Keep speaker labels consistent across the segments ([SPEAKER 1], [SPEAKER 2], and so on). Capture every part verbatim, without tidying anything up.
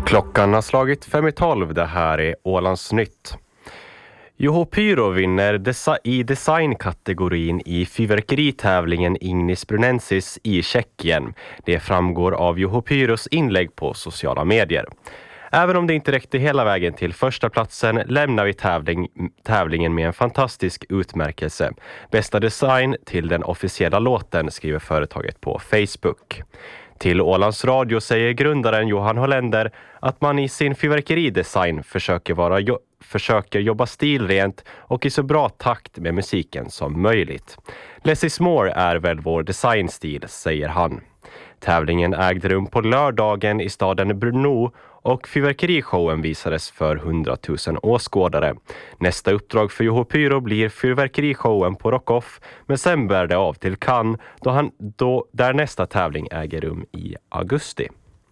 [SPEAKER 1] Klockan har slagit fem i tolv, det här är Ålands nytt. Juho Pyro vinner desa- i designkategorin i fyrverkeritävlingen Ignis Brunensis i Tjeckien. Det framgår av Juho Pyros inlägg på sociala medier. Även om det inte räckte hela vägen till första platsen lämnar vi tävling, tävlingen med en fantastisk utmärkelse. Bästa design till den officiella låten, skriver företaget på Facebook. Till Ålands Radio säger grundaren Johan Holländer att man i sin fyrverkeridesign försöker, vara jo- försöker jobba stilrent och i så bra takt med musiken som möjligt. Less is more är väl vår designstil, säger han. Tävlingen ägde rum på lördagen i staden Brno och fyrverkerishowen visades för hundratusen åskådare. Nästa uppdrag för Juho Pyro blir fyrverkerishowen på Rockoff, men sen bär det av till Cannes då han, då, där nästa tävling äger rum i augusti.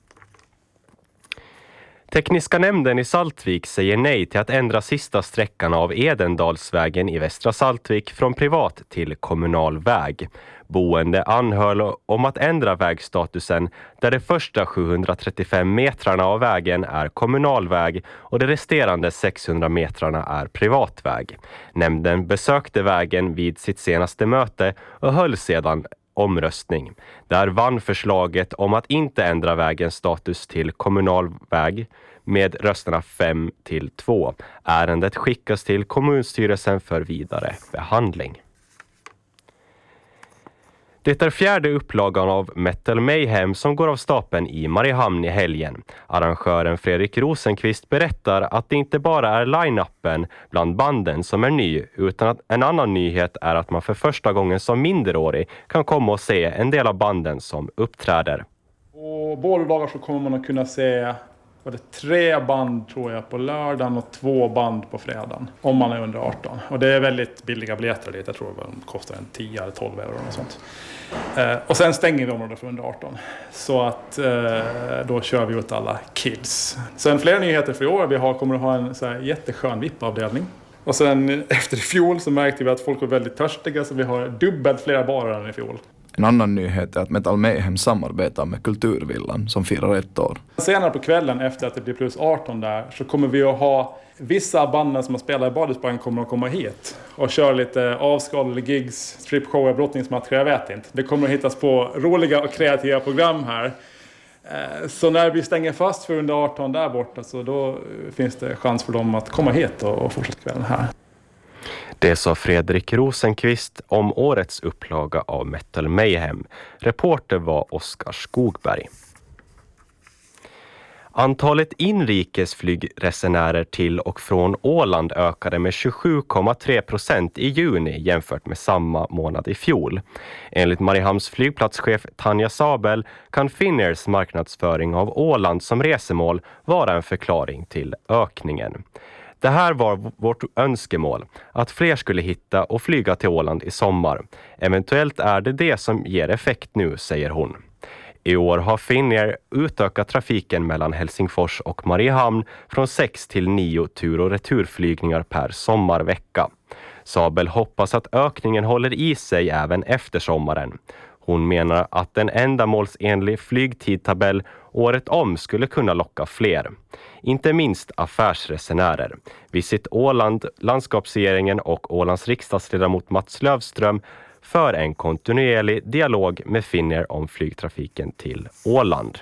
[SPEAKER 1] Tekniska nämnden i Saltvik säger nej till att ändra sista sträckan av Edendalsvägen i Västra Saltvik från privat till kommunal väg. Boende anhöll om att ändra vägstatusen där de första sjuhundratrettiofem metrarna av vägen är kommunal väg och de resterande sexhundra metrarna är privatväg. Nämnden besökte vägen vid sitt senaste möte och höll sedan omröstning. Där vann förslaget om att inte ändra vägens status till kommunal väg med rösterna fem till två. Ärendet skickas till kommunstyrelsen för vidare behandling. Det är fjärde upplagan av Metal Mayhem som går av stapeln i Mariehamn i helgen. Arrangören Fredrik Rosenqvist berättar att det inte bara är line-upen bland banden som är ny, utan att en annan nyhet är att man för första gången som minderårig kan komma och se en del av banden som uppträder.
[SPEAKER 2] Och båda dagar så kommer man att kunna se var det tre band tror jag på lördagen och två band på fredagen om man är under arton. Och det är väldigt billiga biljetter dit. Jag tror att de kostar en tio eller tolv euro och sånt. Eh, och sen stänger vi området för under arton. Så att eh, då kör vi ut alla kids. Sen fler nyheter för i år. Vi har, kommer att ha en så här jätteskön V I P-avdelning. Och sen efter i fjol så märkte vi att folk var väldigt törstiga så vi har dubbelt fler barer än i fjol.
[SPEAKER 3] En annan nyhet är att Metal Mayhem samarbetar med Kulturvillan som firar ett år.
[SPEAKER 2] Senare på kvällen efter att det blir plus arton där så kommer vi att ha vissa banden som har spelat i Badhusparken kommer att komma hit och köra lite avskalade gigs, stripshower, brottningsmatcher, jag vet inte. Det kommer att hittas på roliga och kreativa program här. Så när vi stänger fast för under arton där borta så då finns det chans för dem att komma hit och fortsätta kvällen här.
[SPEAKER 1] Det sa Fredrik Rosenqvist om årets upplaga av Metal Mayhem. Reporter var Oskar Skogberg. Antalet inrikesflygresenärer till och från Åland ökade med tjugosju komma tre procent i juni jämfört med samma månad i fjol. Enligt Mariehamns flygplatschef Tanja Sabel kan Finnairs marknadsföring av Åland som resemål vara en förklaring till ökningen. Det här var vårt önskemål, att fler skulle hitta och flyga till Åland i sommar. Eventuellt är det det som ger effekt nu, säger hon. I år har Finnair utökat trafiken mellan Helsingfors och Mariehamn från sex till nio tur- och returflygningar per sommarvecka. Sabel hoppas att ökningen håller i sig även efter sommaren. Hon menar att en ändamålsenlig flygtidtabell året om skulle kunna locka fler. Inte minst affärsresenärer. Visit Åland, landskapsregeringen och Ålands riksdagsledamot Mats Lövström för en kontinuerlig dialog med Finnair om flygtrafiken till Åland.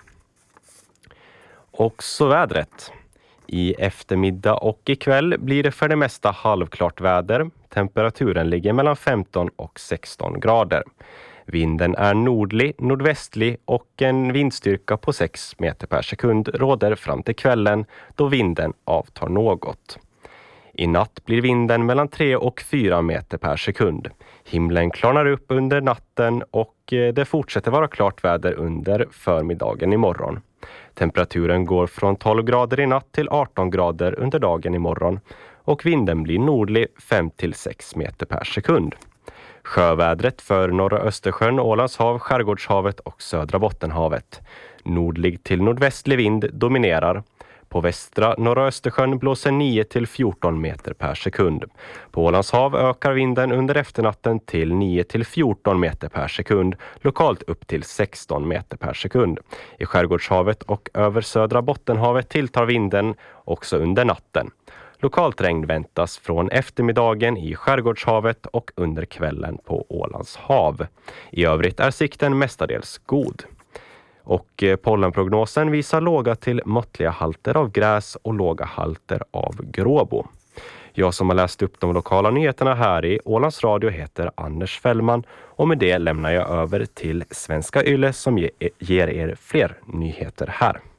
[SPEAKER 1] Och så vädret. I eftermiddag och ikväll blir det för det mesta halvklart väder. Temperaturen ligger mellan femton och sexton grader. Vinden är nordlig, nordvästlig och en vindstyrka på sex meter per sekund råder fram till kvällen då vinden avtar något. I natt blir vinden mellan tre och fyra meter per sekund. Himlen klarnar upp under natten och det fortsätter vara klart väder under förmiddagen imorgon. Temperaturen går från tolv grader i natt till arton grader under dagen imorgon och vinden blir nordlig fem till sex meter per sekund. Sjövädret för norra Östersjön, Ålands hav, Skärgårdshavet och södra Bottenhavet. Nordlig till nordvästlig vind dominerar. På västra norra Östersjön blåser nio till fjorton meter per sekund. På Ålands hav ökar vinden under efternatten till nio till fjorton meter per sekund, lokalt upp till sexton meter per sekund. I Skärgårdshavet och över södra Bottenhavet tilltar vinden också under natten. Lokalt regn väntas från eftermiddagen i Skärgårdshavet och under kvällen på Ålands hav. I övrigt är sikten mestadels god. Och pollenprognosen visar låga till måttliga halter av gräs och låga halter av gråbo. Jag som har läst upp de lokala nyheterna här i Ålands Radio heter Anders Fällman, och med det lämnar jag över till Svenska Yle som ger er fler nyheter här.